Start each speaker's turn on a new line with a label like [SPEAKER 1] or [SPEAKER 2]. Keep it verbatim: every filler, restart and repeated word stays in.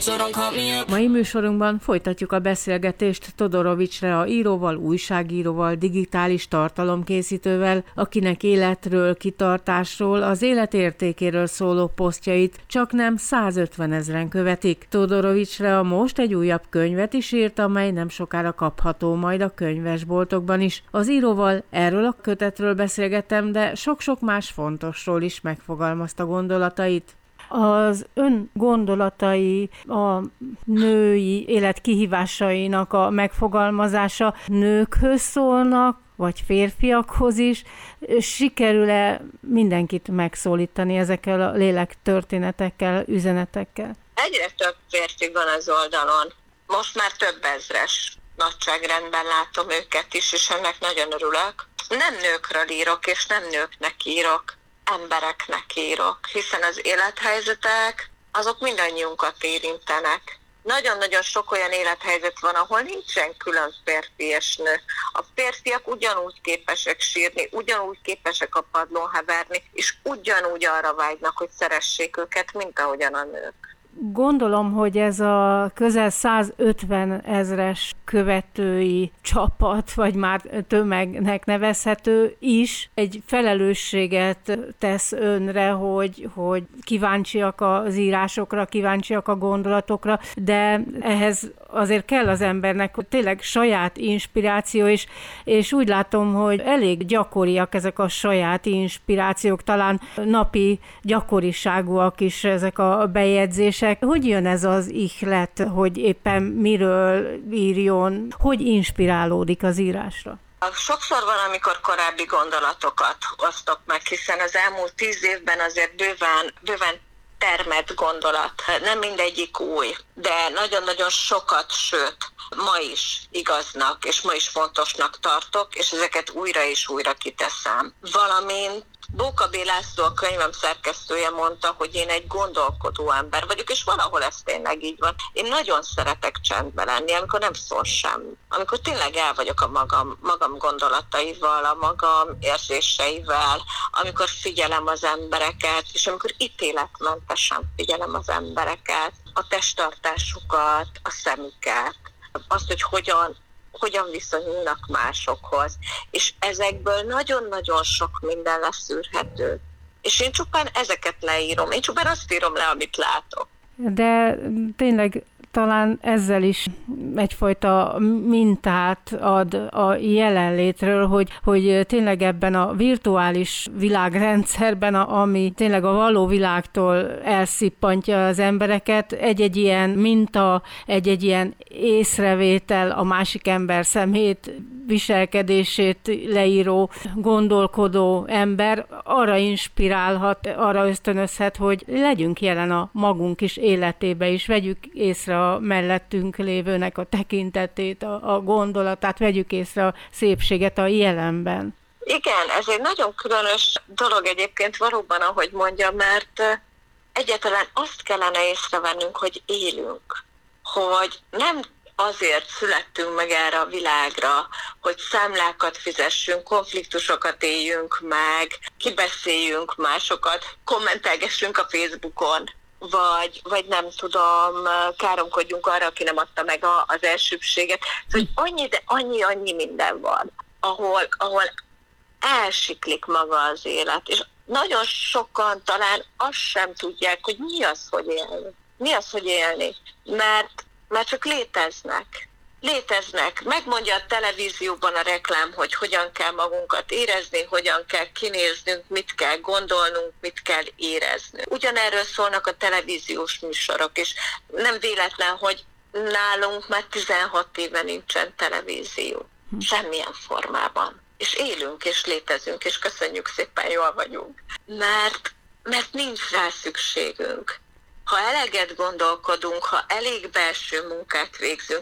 [SPEAKER 1] Mai műsorunkban folytatjuk a beszélgetést Todorovics Rea íróval, újságíróval, digitális tartalomkészítővel, akinek életről, kitartásról, az élet értékéről szóló posztjait csaknem százötven ezren követik. Todorovics Rea most egy újabb könyvet is írt, amely nem sokára kapható majd a könyvesboltokban is. Az íróval erről a kötetről beszélgettem, de sok-sok más fontosról is megfogalmazta gondolatait. Az ön gondolatai, a női élet kihívásainak a megfogalmazása nőkhöz szólnak, vagy férfiakhoz is? Sikerül-e mindenkit megszólítani ezekkel a lélektörténetekkel, üzenetekkel?
[SPEAKER 2] Egyre több férfi van az oldalon. Most már több ezres nagyságrendben látom őket is, és ennek nagyon örülök. Nem nőkről írok, és nem nőknek írok. Embereknek írok, hiszen az élethelyzetek, azok mindannyiunkat érintenek. Nagyon-nagyon sok olyan élethelyzet van, ahol nincsen külön férfi és nő. A férfiak ugyanúgy képesek sírni, ugyanúgy képesek a padlón heverni, és ugyanúgy arra vágynak, hogy szeressék őket, mint ahogyan a nők.
[SPEAKER 1] Gondolom, hogy ez a közel százötven ezres követői csapat, vagy már tömegnek nevezhető is, egy felelősséget tesz önre, hogy, hogy kíváncsiak az írásokra, kíváncsiak a gondolatokra, de ehhez azért kell az embernek tényleg saját inspiráció, és, és úgy látom, hogy elég gyakoriak ezek a saját inspirációk, talán napi gyakoriságúak is ezek a bejegyzések. Hogy jön ez az ihlet, hogy éppen miről írjon, hogy inspirálódik az írásra?
[SPEAKER 2] Sokszor van, amikor korábbi gondolatokat osztok meg, hiszen az elmúlt tíz évben azért bőven, bőven termett gondolat. Nem mindegyik új, de nagyon-nagyon sokat, sőt, ma is igaznak, és ma is fontosnak tartok, és ezeket újra és újra kiteszem. Valamint Bóka B. László, a könyvem szerkesztője mondta, hogy én egy gondolkodó ember vagyok, és valahol ez tényleg így van. Én nagyon szeretek csendben lenni, amikor nem szól semmi. Amikor tényleg el vagyok a magam, magam gondolataival, a magam érzéseivel, amikor figyelem az embereket, és amikor ítéletmentesen figyelem az embereket, a testtartásukat, a szemüket, azt, hogy hogyan hogyan viszonyulnak másokhoz. És ezekből nagyon-nagyon sok minden leszűrhető. És én csupán ezeket leírom. Én csupán azt írom le, amit látok.
[SPEAKER 1] De tényleg talán ezzel is egyfajta mintát ad a jelenlétről, hogy, hogy tényleg ebben a virtuális világrendszerben, ami tényleg a való világtól elszippantja az embereket, egy-egy ilyen minta, egy-egy ilyen észrevétel, a másik ember szemét, viselkedését leíró, gondolkodó ember arra inspirálhat, arra ösztönözhet, hogy legyünk jelen a magunk is életébe is, vegyük észre a mellettünk lévőnek a tekintetét, a, a gondolatát, vegyük észre a szépséget a jelenben.
[SPEAKER 2] Igen, ez egy nagyon különös dolog egyébként valóban, ahogy mondja, mert egyáltalán azt kellene észrevennünk, hogy élünk, hogy nem azért születtünk meg erre a világra, hogy számlákat fizessünk, konfliktusokat éljünk meg, kibeszéljünk másokat, kommentelgessünk a Facebookon, vagy, vagy nem tudom, káromkodjunk arra, aki nem adta meg a, az elsőbséget. Szóval annyi, de annyi, annyi minden van, ahol, ahol elsiklik maga az élet, és nagyon sokan talán azt sem tudják, hogy mi az, hogy élni. Mi az, hogy élni? Mert Mert csak léteznek. Léteznek. Megmondja a televízióban a reklám, hogy hogyan kell magunkat érezni, hogyan kell kinéznünk, mit kell gondolnunk, mit kell éreznünk. Ugyanerről szólnak a televíziós műsorok, és nem véletlen, hogy nálunk már tizenhat éve nincsen televízió. Semmilyen formában. És élünk, és létezünk, és köszönjük szépen, jól vagyunk. Mert, mert nincs rá szükségünk. Ha eleget gondolkodunk, ha elég belső munkát végzünk,